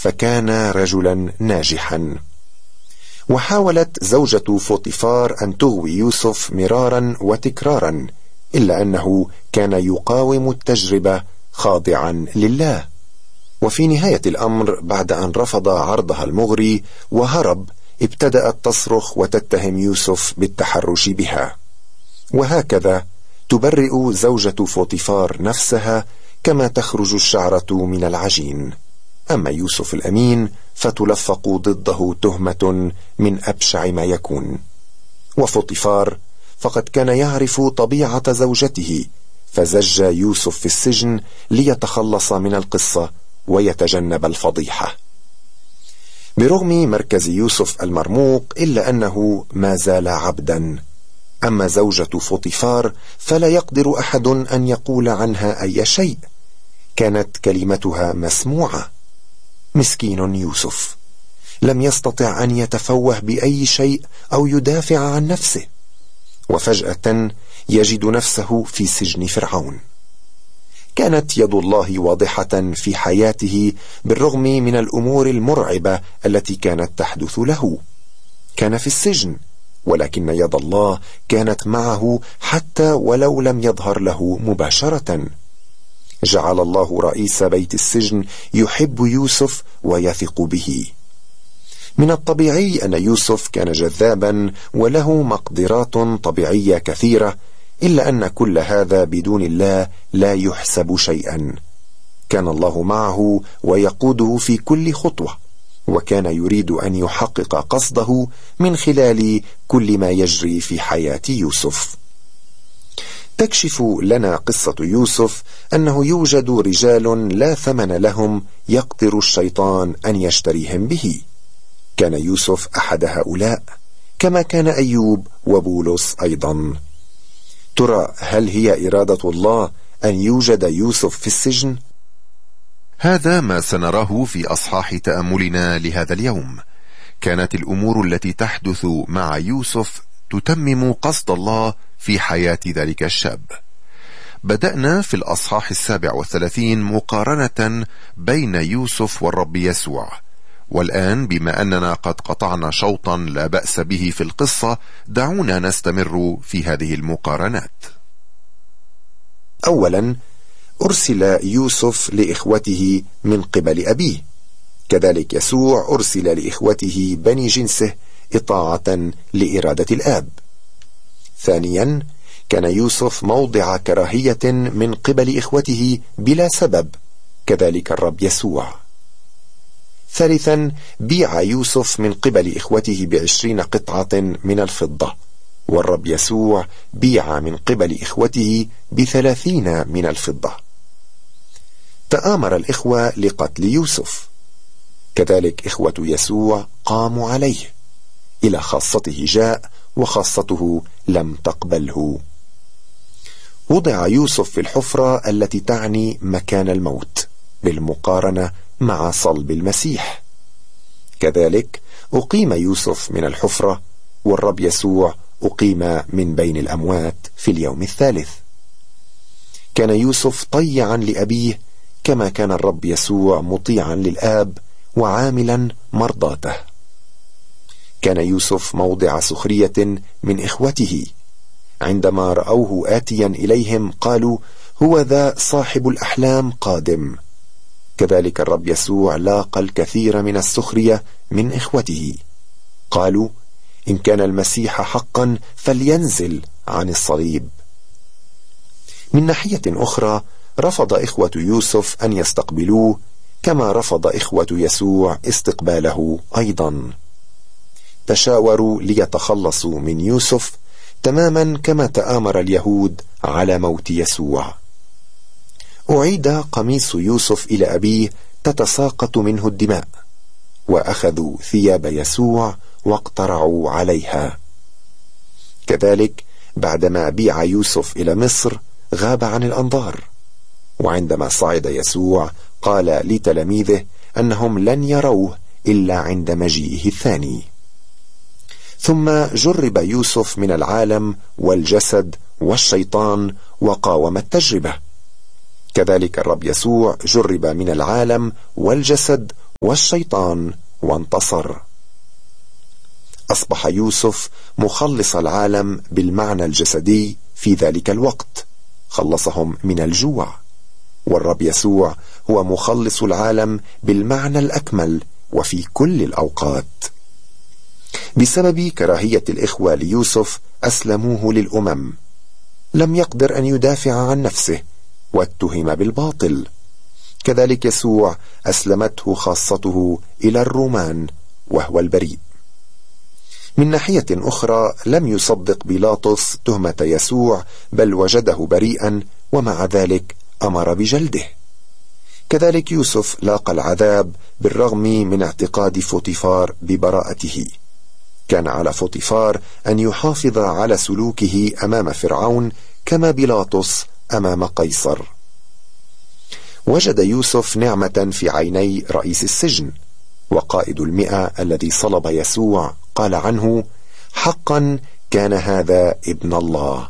فكان رجلا ناجحا. وحاولت زوجة فوطيفار أن تغوي يوسف مرارا وتكرارا، إلا أنه كان يقاوم التجربة خاضعا لله. وفي نهاية الأمر، بعد أن رفض عرضها المغري وهرب، ابتدأت تصرخ وتتهم يوسف بالتحرش بها. وهكذا تبرئ زوجة فوطيفار نفسها كما تخرج الشعرة من العجين. أما يوسف الأمين فتلفق ضده تهمة من أبشع ما يكون. وفوطيفار فقد كان يعرف طبيعة زوجته، فزج يوسف في السجن ليتخلص من القصة ويتجنب الفضيحة. برغم مركز يوسف المرموق، إلا أنه ما زال عبدا. أما زوجة فوطيفار فلا يقدر أحد أن يقول عنها أي شيء، كانت كلمتها مسموعة. مسكين يوسف لم يستطع أن يتفوه بأي شيء أو يدافع عن نفسه، وفجأة يجد نفسه في سجن فرعون. كانت يد الله واضحة في حياته بالرغم من الأمور المرعبة التي كانت تحدث له. كان في السجن، ولكن يد الله كانت معه حتى ولو لم يظهر له مباشرة. جعل الله رئيس بيت السجن يحب يوسف ويثق به. من الطبيعي أن يوسف كان جذابا وله مقدرات طبيعية كثيرة، إلا أن كل هذا بدون الله لا يحسب شيئا. كان الله معه ويقوده في كل خطوة، وكان يريد أن يحقق قصده من خلال كل ما يجري في حياة يوسف. تكشف لنا قصة يوسف أنه يوجد رجال لا ثمن لهم يقدر الشيطان أن يشتريهم به. كان يوسف أحد هؤلاء، كما كان أيوب وبولس أيضا. ترى هل هي إرادة الله أن يوجد يوسف في السجن؟ هذا ما سنراه في أصحاح تأملنا لهذا اليوم. كانت الأمور التي تحدث مع يوسف تتمم قصد الله في حياة ذلك الشاب. بدأنا في الأصحاح 37 مقارنة بين يوسف والرب يسوع، والآن بما أننا قد قطعنا شوطا لا بأس به في القصة، دعونا نستمر في هذه المقارنات. أولا، أرسل يوسف لإخوته من قبل أبيه، كذلك يسوع أرسل لإخوته بني جنسه إطاعة لإرادة الآب. ثانيا، كان يوسف موضع كراهية من قبل إخوته بلا سبب، كذلك الرب يسوع. ثالثا، بيع يوسف من قبل إخوته ب20 قطعة من الفضة، والرب يسوع بيع من قبل إخوته ب30 من الفضة. تآمر الإخوة لقتل يوسف، كذلك إخوة يسوع قاموا عليه. إلى خاصته جاء وخاصته لم تقبله. وضع يوسف في الحفرة التي تعني مكان الموت، بالمقارنة مع صلب المسيح. كذلك أقيم يوسف من الحفرة، والرب يسوع أقيم من بين الأموات في اليوم الثالث. كان يوسف طيعا لأبيه، كما كان الرب يسوع مطيعا للآب وعاملا مرضاته. كان يوسف موضع سخرية من إخوته، عندما رأوه آتيا إليهم قالوا: هو ذا صاحب الأحلام قادم. كذلك الرب يسوع لاقى الكثير من السخرية من إخوته، قالوا: إن كان المسيح حقا فلينزل عن الصليب. من ناحية أخرى، رفض إخوة يوسف أن يستقبلوه، كما رفض إخوة يسوع استقباله أيضا. تشاوروا ليتخلصوا من يوسف تماما كما تآمر اليهود على موت يسوع. أعيد قميص يوسف إلى أبيه تتساقط منه الدماء، وأخذوا ثياب يسوع واقترعوا عليها. كذلك بعدما بيع يوسف إلى مصر غاب عن الأنظار، وعندما صعد يسوع قال لتلاميذه أنهم لن يروه إلا عند مجيئه الثاني. ثم جرب يوسف من العالم والجسد والشيطان وقاوم التجربة. كذلك الرب يسوع جرب من العالم والجسد والشيطان وانتصر. أصبح يوسف مخلص العالم بالمعنى الجسدي في ذلك الوقت، خلصهم من الجوع. والرب يسوع هو مخلص العالم بالمعنى الأكمل وفي كل الأوقات. بسبب كراهية الإخوة ليوسف أسلموه للأمم، لم يقدر أن يدافع عن نفسه واتهم بالباطل. كذلك يسوع أسلمته خاصته إلى الرومان وهو البريء. من ناحية أخرى لم يصدق بيلاطس تهمة يسوع، بل وجده بريئا ومع ذلك أمر بجلده. كذلك يوسف لاقى العذاب بالرغم من اعتقاد فوطيفار ببراءته. كان على فوطيفار أن يحافظ على سلوكه أمام فرعون كما بيلاطس أمام قيصر. وجد يوسف نعمة في عيني رئيس السجن، وقائد 100 الذي صلب يسوع قال عنه: حقا كان هذا ابن الله.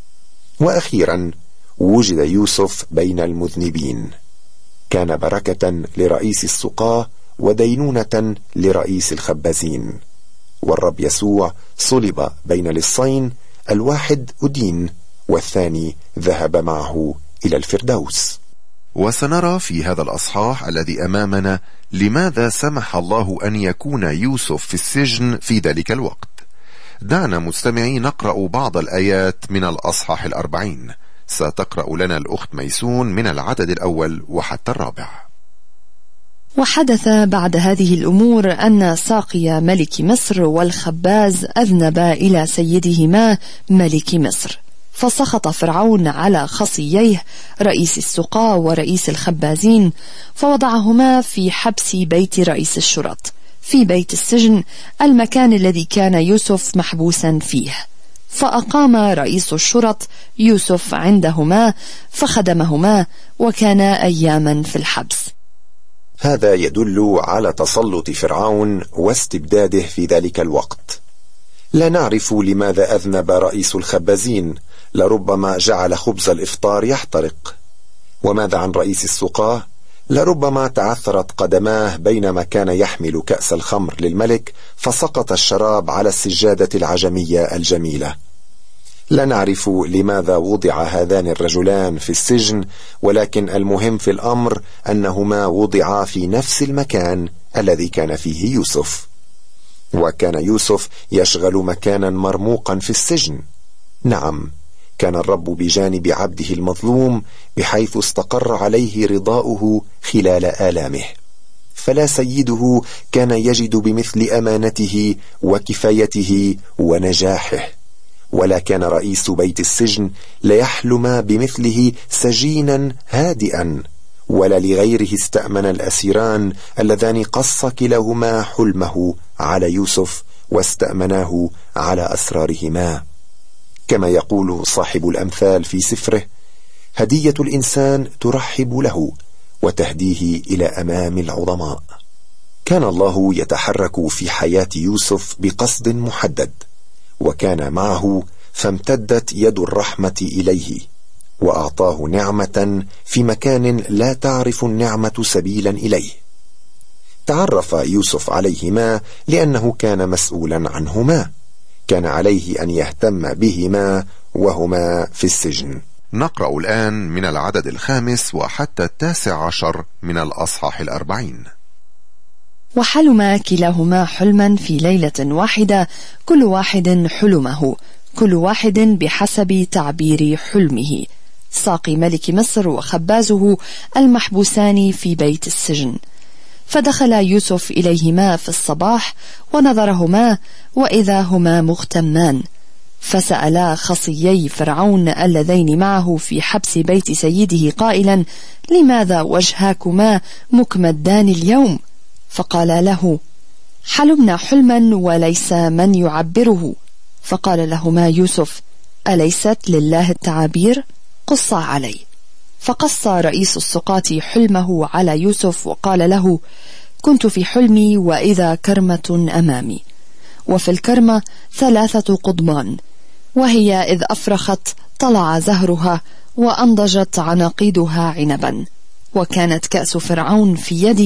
وأخيرا وجد يوسف بين المذنبين، كان بركة لرئيس السقاة ودينونة لرئيس الخبازين. والرب يسوع صلب بين لصين، الواحد أدين والثاني ذهب معه إلى الفردوس. وسنرى في هذا الأصحاح الذي أمامنا لماذا سمح الله أن يكون يوسف في السجن في ذلك الوقت. دعنا مستمعي نقرأ بعض الآيات من الأصحاح 40. ستقرأ لنا الأخت ميسون من العدد 1 وحتى 4. وحدث بعد هذه الأمور أن ساقي ملك مصر والخباز أذنبا إلى سيدهما ملك مصر، فسخط فرعون على خصييه رئيس السقاة ورئيس الخبازين، فوضعهما في حبس بيت رئيس الشرط في بيت السجن، المكان الذي كان يوسف محبوسا فيه. فأقام رئيس الشرط يوسف عندهما فخدمهما، وكان أياما في الحبس. هذا يدل على تسلط فرعون واستبداده في ذلك الوقت. لا نعرف لماذا أذنب رئيس الخبازين، لربما جعل خبز الإفطار يحترق. وماذا عن رئيس السقاة؟ لربما تعثرت قدماه بينما كان يحمل كأس الخمر للملك، فسقط الشراب على السجادة العجمية الجميلة. لا نعرف لماذا وضع هذان الرجلان في السجن، ولكن المهم في الأمر أنهما وضعا في نفس المكان الذي كان فيه يوسف. وكان يوسف يشغل مكانا مرموقا في السجن. نعم، كان الرب بجانب عبده المظلوم، بحيث استقر عليه رضاؤه خلال آلامه. فلا سيده كان يجد بمثل أمانته وكفايته ونجاحه، ولا كان رئيس بيت السجن ليحلم بمثله سجينا هادئا، ولا لغيره استأمن الأسيران اللذان قص كلاهما حلمه على يوسف واستأمناه على أسرارهما. كما يقول صاحب الأمثال في سفره: هدية الإنسان ترحب له وتهديه إلى أمام العظماء. كان الله يتحرك في حياة يوسف بقصد محدد، وكان معه، فامتدت يد الرحمة إليه وأعطاه نعمة في مكان لا تعرف النعمة سبيلا إليه. تعرف يوسف عليهما لأنه كان مسؤولا عنهما، كان عليه أن يهتم بهما وهما في السجن. نقرأ الآن من العدد 5 وحتى 19 من الأصحاح 40. وحلم كلاهما حلما في ليلة واحدة، كل واحد حلمه، كل واحد بحسب تعبير حلمه، ساقي ملك مصر وخبازه المحبوسان في بيت السجن. فدخل يوسف إليهما في الصباح ونظرهما، وإذا هما مغتمان، فسألا خصيي فرعون اللذين معه في حبس بيت سيده قائلا: لماذا وجهاكما مكمدان اليوم؟ فقال له: حلمنا حلما وليس من يعبره. فقال لهما يوسف: أليست لله التعابير؟ قص علي. فقص رئيس السقاة حلمه على يوسف وقال له: كنت في حلمي وإذا كرمة أمامي، وفي الكرمة 3 قضبان، وهي إذ أفرخت طلع زهرها وأنضجت عناقيدها عنبا، وكانت كأس فرعون في يدي،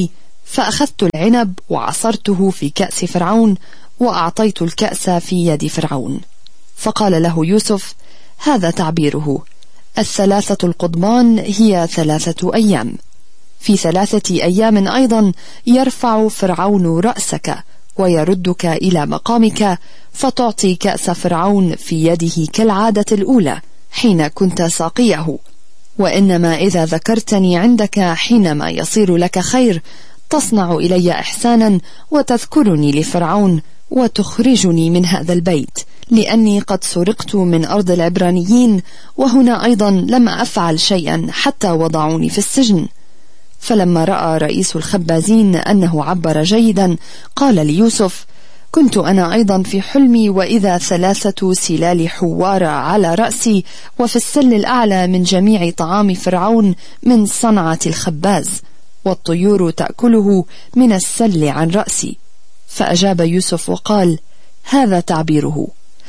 فأخذت العنب وعصرته في كأس فرعون وأعطيت الكأس في يد فرعون. فقال له يوسف: هذا تعبيره، 3 القضبان هي 3 أيام. في 3 أيام أيضا يرفع فرعون رأسك ويردك إلى مقامك، فتعطي كأس فرعون في يده كالعادة الأولى حين كنت ساقيه. وإنما إذا ذكرتني عندك حينما يصير لك خير، تصنع إلي إحسانا وتذكرني لفرعون وتخرجني من هذا البيت، لأني قد سرقت من أرض العبرانيين، وهنا أيضا لم أفعل شيئا حتى وضعوني في السجن. فلما رأى رئيس الخبازين أنه عبر جيدا، قال ليوسف: كنت أنا أيضا في حلمي، وإذا 3 سلال حوار على رأسي، وفي السل الأعلى من جميع طعام فرعون من صنعة الخباز، والطيور تأكله من السل عن رأسي. فأجاب يوسف وقال: هذا تعبيره،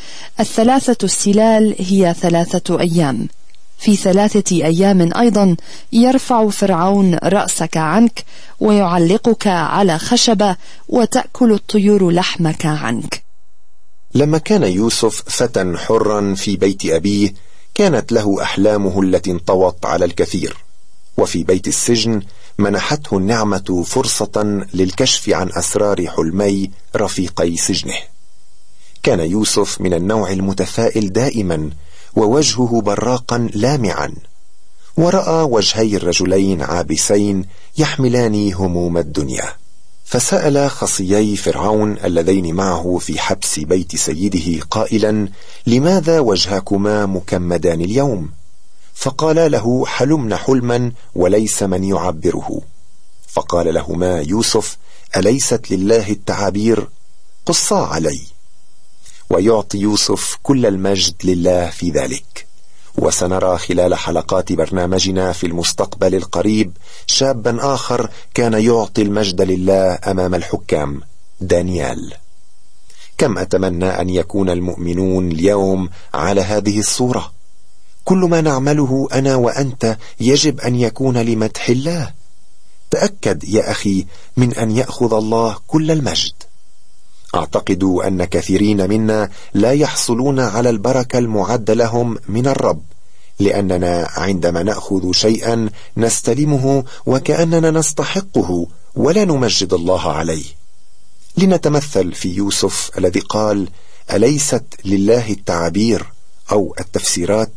3 السلال هي 3 أيام. في 3 أيام أيضا يرفع فرعون رأسك عنك ويعلقك على خشبة، وتأكل الطيور لحمك عنك. لما كان يوسف فتى حرا في بيت أبيه، كانت له أحلامه التي انطوت على الكثير، وفي بيت السجن منحته النعمة فرصة للكشف عن أسرار حلمي رفيقي سجنه. كان يوسف من النوع المتفائل دائما، ووجهه براقا لامعا، ورأى وجهي الرجلين عابسين يحملان هموم الدنيا، فسأل خصيي فرعون اللذين معه في حبس بيت سيده قائلا: لماذا وجهكما مكمدان اليوم؟ فقال له: حلمنا حلما وليس من يعبره. فقال لهما يوسف: أليست لله التعابير؟ قصا علي. ويعطي يوسف كل المجد لله في ذلك. وسنرى خلال حلقات برنامجنا في المستقبل القريب شابا آخر كان يعطي المجد لله أمام الحكام، دانيال. كم أتمنى أن يكون المؤمنون اليوم على هذه الصورة. كل ما نعمله أنا وأنت يجب أن يكون لمدح الله. تأكد يا أخي من أن يأخذ الله كل المجد. أعتقد أن كثيرين منا لا يحصلون على البركة المعدة لهم من الرب، لأننا عندما نأخذ شيئا نستلمه وكأننا نستحقه ولا نمجد الله عليه. لنتمثل في يوسف الذي قال: أليست لله التعابير أو التفسيرات؟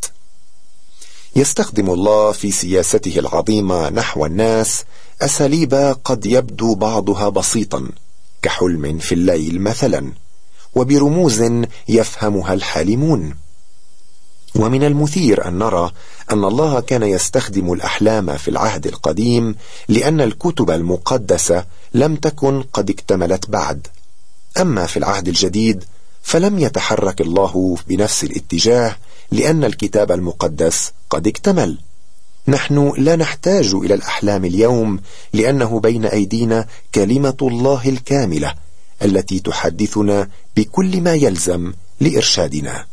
يستخدم الله في سياسته العظيمة نحو الناس أساليب قد يبدو بعضها بسيطا، كحلم في الليل مثلا، وبرموز يفهمها الحالمون. ومن المثير أن نرى أن الله كان يستخدم الأحلام في العهد القديم لأن الكتب المقدسة لم تكن قد اكتملت بعد. أما في العهد الجديد فلم يتحرك الله بنفس الاتجاه، لأن الكتاب المقدس قد اكتمل. نحن لا نحتاج إلى الأحلام اليوم، لأنه بين أيدينا كلمة الله الكاملة التي تحدثنا بكل ما يلزم لإرشادنا.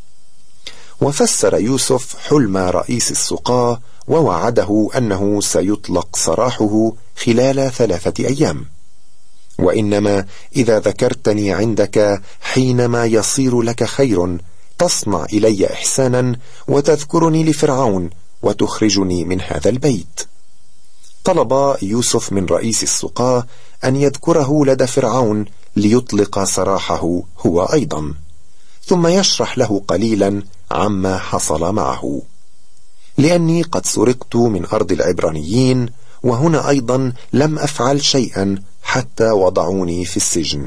وفسر يوسف حلم رئيس السقاة ووعده أنه سيطلق سراحه خلال 3 أيام. وإنما إذا ذكرتني عندك حينما يصير لك خير، تصنع إلي إحسانا وتذكرني لفرعون وتخرجني من هذا البيت. طلب يوسف من رئيس السقاة أن يذكره لدى فرعون ليطلق سراحه هو أيضا، ثم يشرح له قليلا عما حصل معه. لأني قد سرقت من أرض العبرانيين، وهنا أيضا لم أفعل شيئا حتى وضعوني في السجن.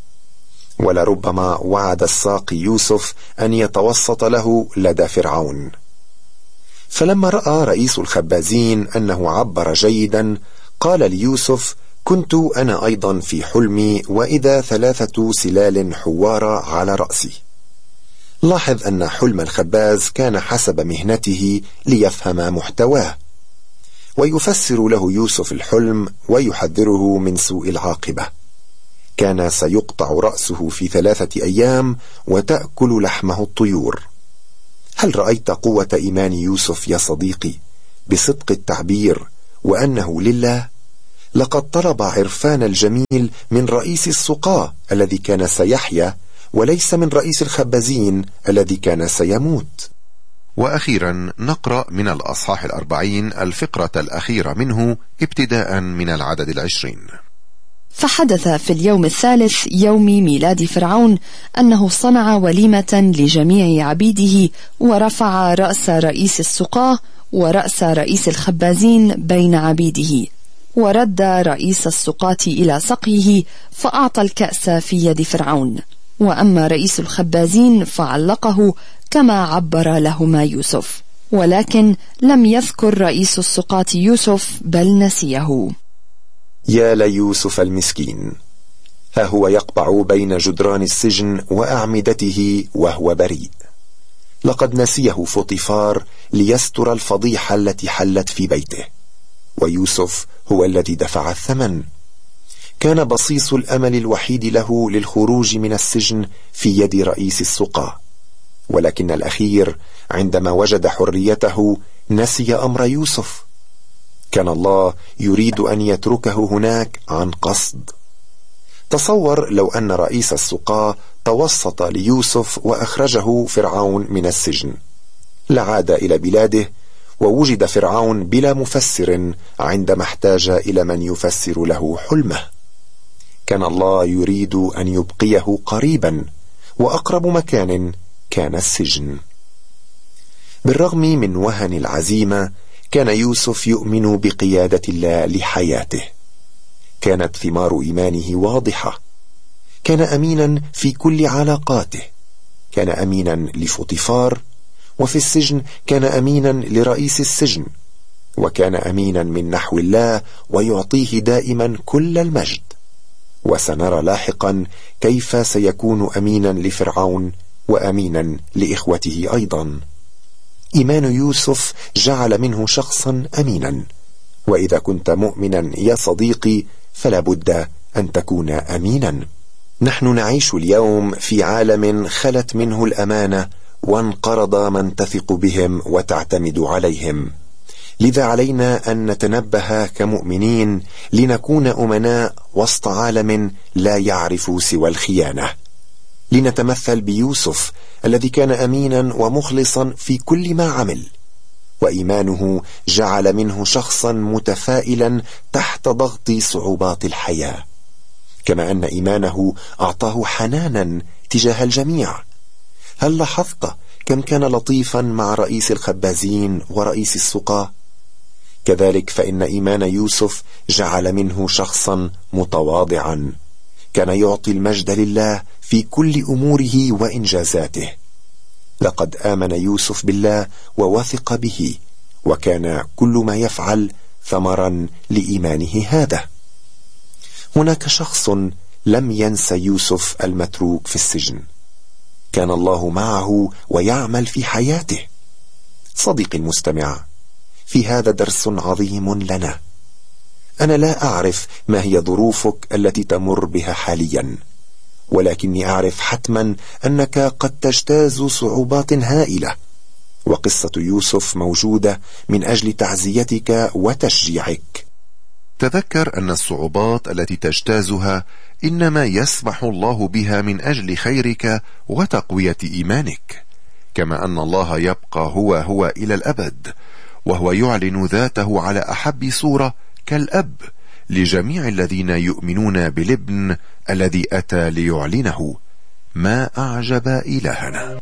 ولربما وعد الساقي يوسف أن يتوسط له لدى فرعون. فلما رأى رئيس الخبازين أنه عبر جيدا، قال ليوسف: كنت أنا أيضا في حلمي، وإذا 3 سلال حوار على رأسي. لاحظ أن حلم الخباز كان حسب مهنته ليفهم محتواه، ويفسر له يوسف الحلم ويحذره من سوء العاقبة. كان سيقطع رأسه في 3 أيام وتأكل لحمه الطيور. هل رأيت قوة إيمان يوسف يا صديقي بصدق التعبير وأنه لله؟ لقد طلب عرفان الجميل من رئيس السقاة الذي كان سيحيا، وليس من رئيس الخبازين الذي كان سيموت. وأخيرا نقرأ من الأصحاح 40 الفقرة الأخيرة منه ابتداء من العدد 20. فحدث في اليوم الثالث يوم ميلاد فرعون أنه صنع وليمة لجميع عبيده، ورفع رأس رئيس السقاة ورأس رئيس الخبازين بين عبيده، ورد رئيس السقاة إلى سقيه فأعطى الكأس في يد فرعون، وأما رئيس الخبازين فعلقه كما عبر لهما يوسف، ولكن لم يذكر رئيس السقاة يوسف بل نسيه. يا ليوسف المسكين، ها هو يقبع بين جدران السجن وأعمدته وهو بريء. لقد نسيه فطيفار ليستر الفضيحة التي حلت في بيته، ويوسف هو الذي دفع الثمن. كان بصيص الأمل الوحيد له للخروج من السجن في يد رئيس السقاة، ولكن الأخير عندما وجد حريته نسي أمر يوسف. كان الله يريد أن يتركه هناك عن قصد. تصور لو أن رئيس السقاة توسط ليوسف وأخرجه فرعون من السجن، لعاد إلى بلاده، ووجد فرعون بلا مفسر عندما احتاج إلى من يفسر له حلمه. كان الله يريد أن يبقيه قريبا، وأقرب مكان كان السجن. بالرغم من وهن العزيمة، كان يوسف يؤمن بقيادة الله لحياته. كانت ثمار إيمانه واضحة. كان أمينا في كل علاقاته. كان أمينا لفطيفار، وفي السجن كان أمينا لرئيس السجن، وكان أمينا من نحو الله ويعطيه دائما كل المجد. وسنرى لاحقا كيف سيكون أمينا لفرعون وأمينا لإخوته أيضا. إيمان يوسف جعل منه شخصا أمينا، وإذا كنت مؤمنا يا صديقي فلا بد أن تكون أمينا. نحن نعيش اليوم في عالم خلت منه الأمانة، وانقرض من تثق بهم وتعتمد عليهم. لذا علينا أن نتنبه كمؤمنين لنكون أمناء وسط عالم لا يعرف سوى الخيانة، لنتمثل بيوسف الذي كان أمينا ومخلصا في كل ما عمل، وإيمانه جعل منه شخصا متفائلا تحت ضغط صعوبات الحياة، كما أن إيمانه أعطاه حنانا تجاه الجميع. هل لاحظت كم كان لطيفا مع رئيس الخبازين ورئيس السقاة؟ كذلك فإن إيمان يوسف جعل منه شخصا متواضعا، كان يعطي المجد لله في كل أموره وإنجازاته. لقد آمن يوسف بالله ووثق به، وكان كل ما يفعل ثمرا لإيمانه هذا. هناك شخص لم ينس يوسف المتروك في السجن. كان الله معه ويعمل في حياته. صديقي المستمع، في هذا درس عظيم لنا. أنا لا أعرف ما هي ظروفك التي تمر بها حاليا، ولكني أعرف حتما أنك قد تجتاز صعوبات هائلة، وقصة يوسف موجودة من أجل تعزيتك وتشجيعك. تذكر أن الصعوبات التي تجتازها إنما يسمح الله بها من أجل خيرك وتقوية إيمانك، كما أن الله يبقى هو إلى الأبد، وهو يعلن ذاته على أحب صورة كالأب لجميع الذين يؤمنون بالابن الذي أتى ليعلنه. ما أعجب إلهنا.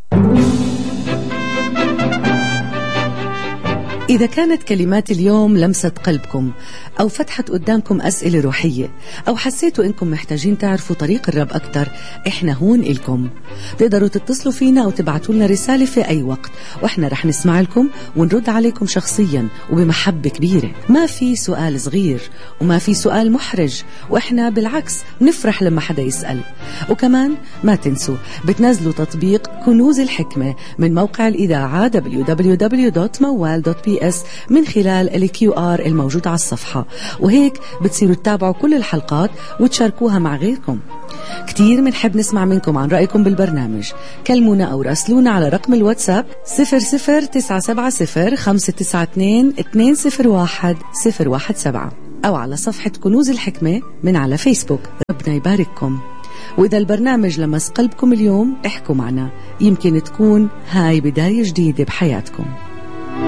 إذا كانت كلمات اليوم لمست قلبكم، أو فتحت قدامكم أسئلة روحية، أو حسيتوا إنكم محتاجين تعرفوا طريق الرب أكتر، إحنا هون إلكم. تقدروا تتصلوا فينا أو تبعتوا لنا رسالة في أي وقت، وإحنا رح نسمع لكم ونرد عليكم شخصيا وبمحبة كبيرة. ما في سؤال صغير وما في سؤال محرج، وإحنا بالعكس نفرح لما حدا يسأل. وكمان ما تنسوا بتنزلوا تطبيق كنوز الحكمة من موقع الإذاعة www.mawal.ps من خلال ال QR الموجود على الصفحة، وهيك بتصيروا تتابعوا كل الحلقات وتشاركوها مع غيركم. كتير منحب نسمع منكم عن رأيكم بالبرنامج. كلمونا أو راسلونا على رقم الواتساب 00970 592 201 017. أو على صفحة كنوز الحكمة من على فيسبوك. ربنا يبارككم. وإذا البرنامج لمس قلبكم اليوم احكوا معنا، يمكن تكون هاي بداية جديدة بحياتكم.